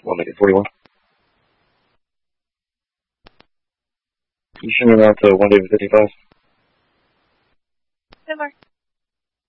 We'll make it 41. You sure you're not 1 David 55? Good, Mark.